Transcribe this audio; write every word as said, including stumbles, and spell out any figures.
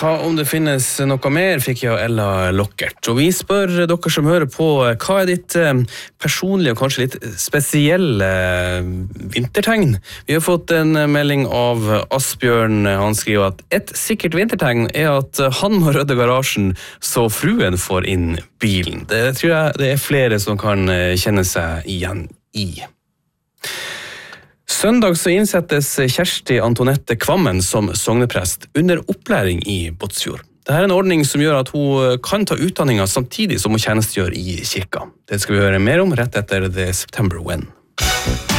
Hva om det finnes noe mer, fikk jeg av Ella Lockert. Og vi spør dere som hører på, hva er ditt personlige og kanskje litt spesielle vintertegn? Vi har fått en melding av Asbjørn. Han skriver at et sikkert vintertegn er at han må rydde garasjen så fruen får inn bilen. Det tror jeg det er flere som kan kjenne seg igjen i. Søndag så innsettes Kjersti Antonette Kvammen som sogneprest under opplæring i Båtsfjord. Dette er en ordning som gjør at hun kan ta utdanningen samtidig som hun tjenestegjør i kirka. Det skal vi høre mer om rett etter The September When.